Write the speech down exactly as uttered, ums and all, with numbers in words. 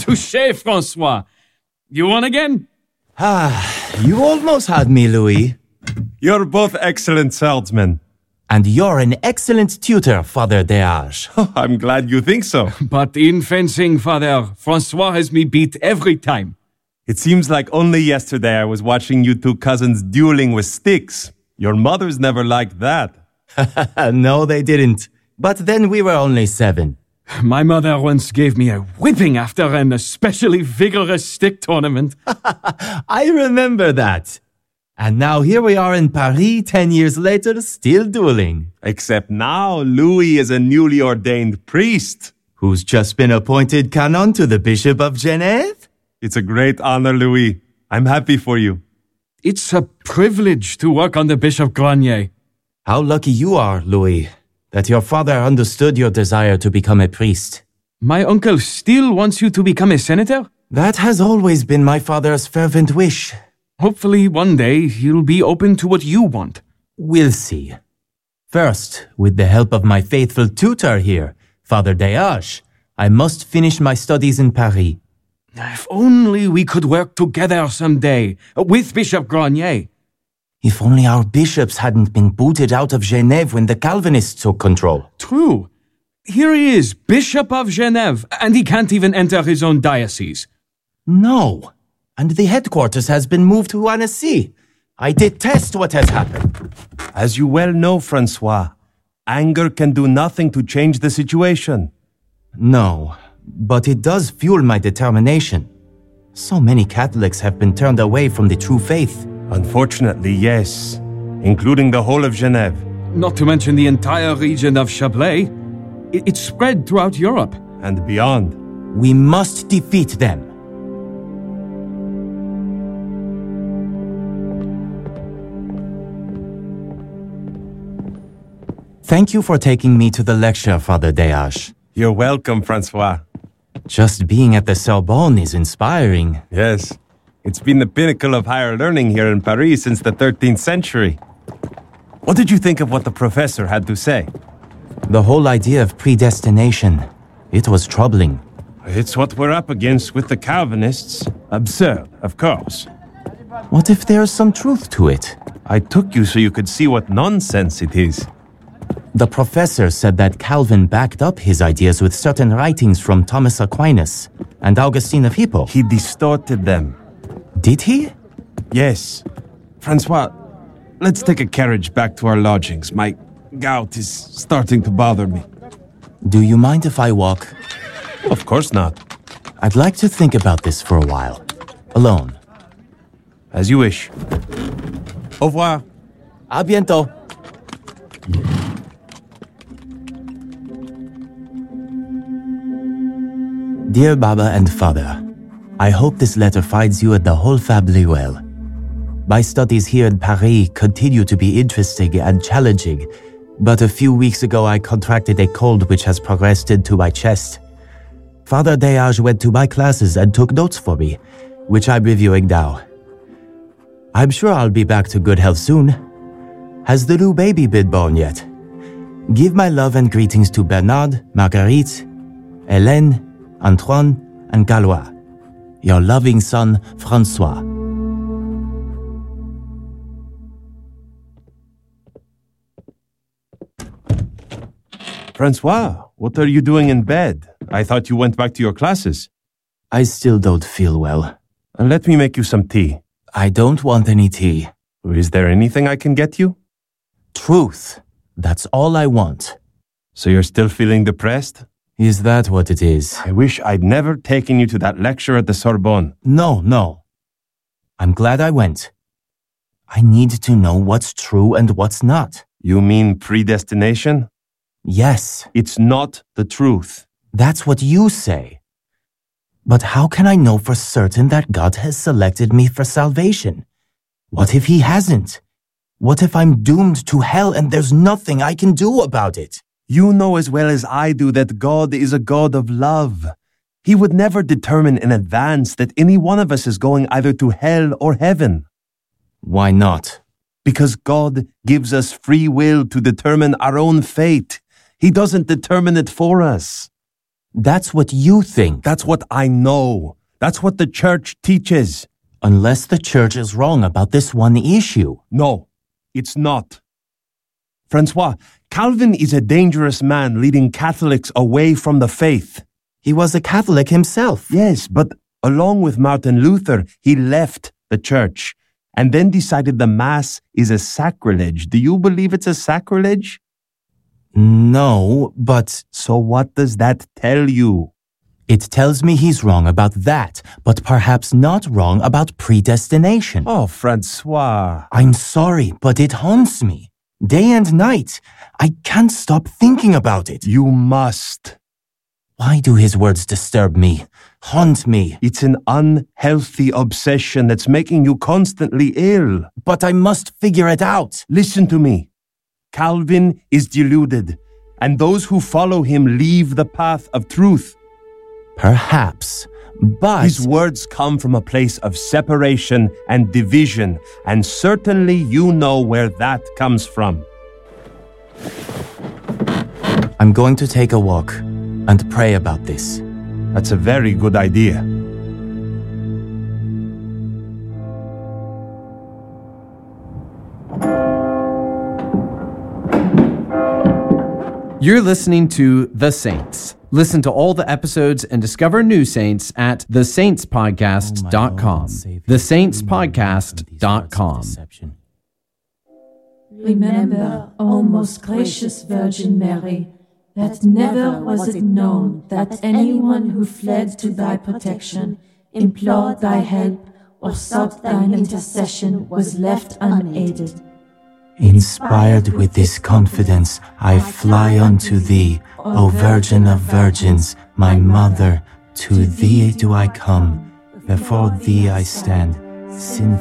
Touché, Francois. You won again? Ah, you almost had me, Louis. You're both excellent swordsmen. And you're an excellent tutor, Father Deage. I'm glad you think so. But in fencing, Father, Francois has me beat every time. It seems like only yesterday I was watching you two cousins dueling with sticks. Your mothers never liked that. No, they didn't. But then we were only seven. My mother once gave me a whipping after an especially vigorous stick tournament. I remember that. And now here we are in Paris, ten years later, still dueling. Except now Louis is a newly ordained priest. Who's just been appointed canon to the Bishop of Genève? It's a great honor, Louis. I'm happy for you. It's a privilege to work under Bishop Granier. How lucky you are, Louis, that your father understood your desire to become a priest. My uncle still wants you to become a senator? That has always been my father's fervent wish. Hopefully one day he'll be open to what you want. We'll see. First, with the help of my faithful tutor here, Father Deage, I must finish my studies in Paris. If only we could work together someday, with Bishop Granier. If only our bishops hadn't been booted out of Genève when the Calvinists took control. True. Here he is, Bishop of Genève, and he can't even enter his own diocese. No. And the headquarters has been moved to Annecy. I detest what has happened. As you well know, Francois, anger can do nothing to change the situation. No, but it does fuel my determination. So many Catholics have been turned away from the true faith. Unfortunately, yes, including the whole of Genève. Not to mention the entire region of Chablais. It's spread throughout Europe. And beyond. We must defeat them. Thank you for taking me to the lecture, Father Deage. You're welcome, Francois. Just being at the Sorbonne is inspiring. Yes. It's been the pinnacle of higher learning here in Paris since the thirteenth century. What did you think of what the professor had to say? The whole idea of predestination. It was troubling. It's what we're up against with the Calvinists. Absurd, of course. What if there's some truth to it? I took you so you could see what nonsense it is. The professor said that Calvin backed up his ideas with certain writings from Thomas Aquinas and Augustine of Hippo. He distorted them. Did he? Yes. Francois, let's take a carriage back to our lodgings. My gout is starting to bother me. Do you mind if I walk? Of course not. I'd like to think about this for a while. Alone. As you wish. Au revoir. A bientôt. Dear Baba and Father, I hope this letter finds you and the whole family well. My studies here in Paris continue to be interesting and challenging, but a few weeks ago I contracted a cold which has progressed into my chest. Father Deage went to my classes and took notes for me, which I'm reviewing now. I'm sure I'll be back to good health soon. Has the new baby been born yet? Give my love and greetings to Bernard, Marguerite, Hélène, Antoine, and Galois. Your loving son, Francois. Francois, what are you doing in bed? I thought you went back to your classes. I still don't feel well. And let me make you some tea. I don't want any tea. Is there anything I can get you? Truth. That's all I want. So you're still feeling depressed? Is that what it is? I wish I'd never taken you to that lecture at the Sorbonne. No, no. I'm glad I went. I need to know what's true and what's not. You mean predestination? Yes. It's not the truth. That's what you say. But how can I know for certain that God has selected me for salvation? What if He hasn't? What if I'm doomed to hell and there's nothing I can do about it? You know as well as I do that God is a God of love. He would never determine in advance that any one of us is going either to hell or heaven. Why not? Because God gives us free will to determine our own fate. He doesn't determine it for us. That's what you think. That's what I know. That's what the church teaches. Unless the church is wrong about this one issue. No, it's not. Francois, Calvin is a dangerous man leading Catholics away from the faith. He was a Catholic himself. Yes, but along with Martin Luther, he left the church and then decided the Mass is a sacrilege. Do you believe it's a sacrilege? No, but... So what does that tell you? It tells me he's wrong about that, but perhaps not wrong about predestination. Oh, Francois. I'm sorry, but it haunts me. Day and night. I can't stop thinking about it. You must. Why do his words disturb me, haunt me? It's an unhealthy obsession that's making you constantly ill. But I must figure it out. Listen to me. Calvin is deluded, and those who follow him leave the path of truth. Perhaps, but... His words come from a place of separation and division, and certainly you know where that comes from. I'm going to take a walk and pray about this. That's a very good idea. You're listening to The Saints. Listen to all the episodes and discover new saints at the saints podcast dot com. the saints podcast dot com. Remember, O most gracious Virgin Mary, that never was it known that anyone who fled to thy protection, implored thy help, or sought thine intercession was left unaided. Inspired with this confidence, I fly unto thee, O Virgin of Virgins, my Mother. To thee do I come, before thee I stand, sinful.